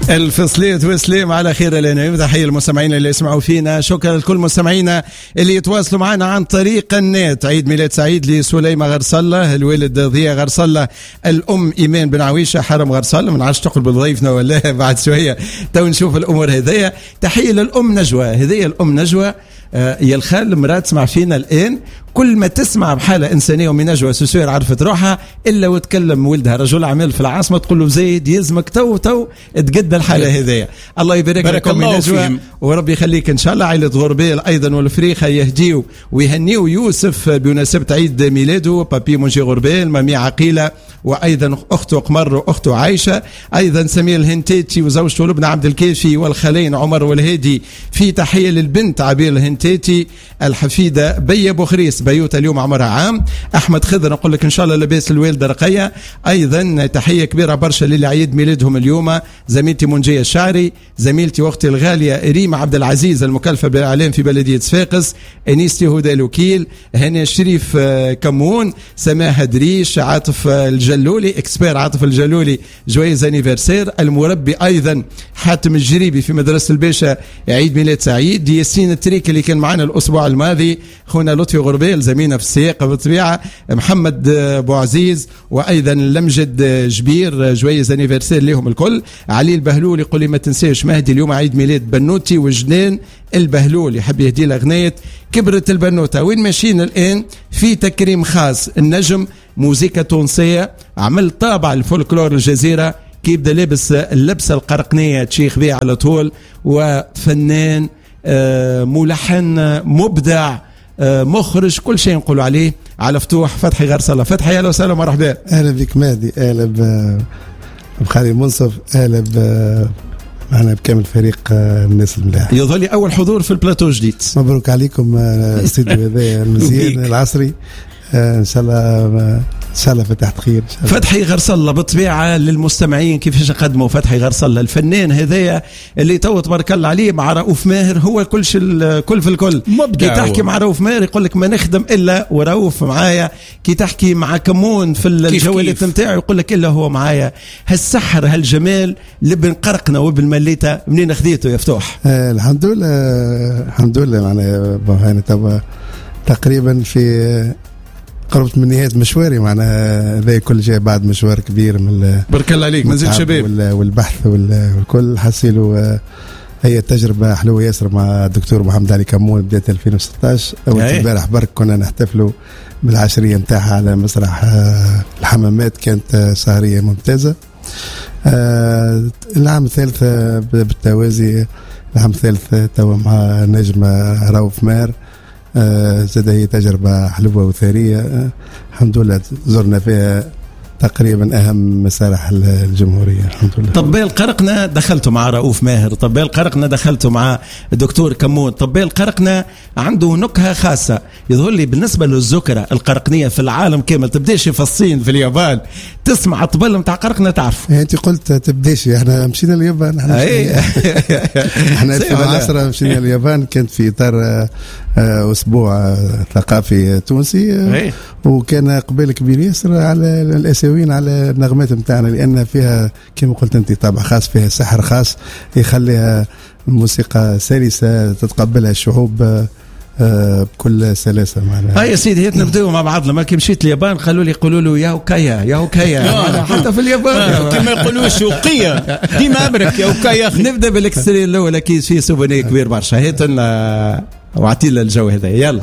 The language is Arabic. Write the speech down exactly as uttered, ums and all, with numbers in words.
الفصلية وسليم على خير لنا. تحية المستمعين اللي يسمعوا فينا، شكرا لكل مستمعينا اللي يتواصلوا معنا عن طريق النت. عيد ميلاد سعيد لسليمة غرسلة، الوالد ضياء غرسلة، الأم إيمان بن عويشة حرم غرسلة. من عادش تقل بضيفنا ولا بعد شوية تو نشوف الأمور هذيا. تحية للأم نجوى، هذيا الأم نجوى آه يا الخال مرات تسمع فينا الآن. كل ما تسمع بحالة إنسانية ومن نجوى سوسير عرفت روحها إلا وتكلم ولدها رجل أعمال في العاصمة تقول له زيد يزمك تو تو تقد الحالة هذيا. الله يبارك لكم من نجوى وربي يخليك إن شاء الله. عائلة غربيل أيضا والفريخة يهديو ويهنيو يوسف بمناسبة عيد ميلاده، بابي منجي غربيل، مامي عقيلة، وأيضا أخته قمر وأخته عايشة، أيضا سمير الهنتيتي وزوجته لبنى عبد الكافي والخالين عمر والهادي. في تحية للبنت عبير الهنتيتي، الحفيدة بيا بوخريس بيوت اليوم عمرها عام. أحمد خضر نقول لك إن شاء الله لباس الوالدة رقية. أيضا تحية كبيرة برشا للي عيد ميلادهم اليوم، زميلتي منجية الشعري، زميلتي واختي الغالية ريما عبد العزيز المكلفة بالإعلام في بلدية صفاقس، أنيستي هدى الوكيل، هنا الشريف كمون، سماحة دريش، عاطف الجلولي اكسبير عاطف الجلولي جويز انيفرسير، المربي ايضا حاتم الجريبي في مدرسه الباشا عيد ميلاد سعيد، ياسين التريك اللي كان معنا الاسبوع الماضي، خونا لطفي غربيل زميلنا في السياقه بالطبيعه، محمد بوعزيز، وايضا لمجد جبير جويز انيفرسير لهم الكل. علي البهلول يقول لي ما تنساش مهدي اليوم عيد ميلاد بنوتي وجنان البهلول، يحب يهدي لها اغنيه كبرت البنوته. وين ماشيين الان؟ في تكريم خاص النجم موسيقى تونسية، عمل طابع الفولكلور الجزيرة، كي يبدا لابس اللبسة القرقنية تشيخ بيه على طول، وفنان آه ملحن مبدع آه مخرج كل شيء نقولوا عليه على فتوح فتحي غرسلة. فتحي اهلا وسهلا مرحبا. اهلا بك مهدي، اهلا بخالي منصف، اهلا معنا بكامل فريق الناس الملاح. يظل اول حضور في البلاتو جديد. مبروك عليكم الاستديو هذا المزيان العصري، ان شاء الله ان شاء الله فتحت خير. فتحي غرسلة بالطبيعه للمستمعين كيفاش نقدموا فتحي غرسلة الفنان هذايا اللي تو تبارك الله عليه مع رؤوف ماهر، هو كل كل في الكل. كي تحكي مع رؤوف ماهر يقول لك ما نخدم الا ورؤوف معايا، كي تحكي مع كمون في الجولات نتاعو يقول لك الا هو معايا. هالسحر هالجمال لبن قرقنا وابن مليته منين خذيته يا فتوح؟ آه الحمد لله الحمد لله معناها توا تقريبا في قربت من نهاية مشواري، معناها ذا كل شيء بعد مشوار كبير من بارك الله عليك منزل شباب والبحث والكل حصيلوا. هي تجربة حلوة ياسر مع الدكتور محمد علي كمون بداية ألفين وستة عشر. أول امبارح برك كنا نحتفلوا بالعشرية نتاعها على مسرح الحمامات، كانت سهرية ممتازة. العام الثالث بالتوازي، العام الثالث توا مع نجم رؤوف ماهر. آه زاد هي تجربة حلوة وثرية. آه الحمد لله زرنا فيها تقريبا أهم مسارح الجمهورية الحمد لله. طبال قرقنا دخلتوا مع رؤوف ماهر، طبال قرقنا دخلتوا مع الدكتور كمون، طبال قرقنا عنده نكهة خاصة. يظهر لي بالنسبة للذكرى القرقنية في العالم كامل، تبداش في الصين في اليابان تسمع الطبل متاع قرقنا تعرف. أنت قلت تبداش، احنا مشينا اليابان، احنا احنا ألفين وعشرة مشينا اليابان، كانت في إطار أسبوع ثقافي تونسي، وكان إقبال كبير ياسر على الآسيويين على النغمات متاعنا، لأن فيها كما قلت أنت طابع خاص، فيها سحر خاص يخليها موسيقى سلسة تتقبلها الشعوب بكل سلاسة. معنا هاي يا سيدي هيت نبدأوا مع بعضنا. ما كي مشيت اليابان قالوا لي يقولوا له يا وكايا يا وكايا حتى في اليابان كما يقولوا شوقية ديما أبرك يا وكايا. نبدأ بالاكستري الأول أكيد في سوبني كبير برشا. هيت وعطينا الجو هذا يلا.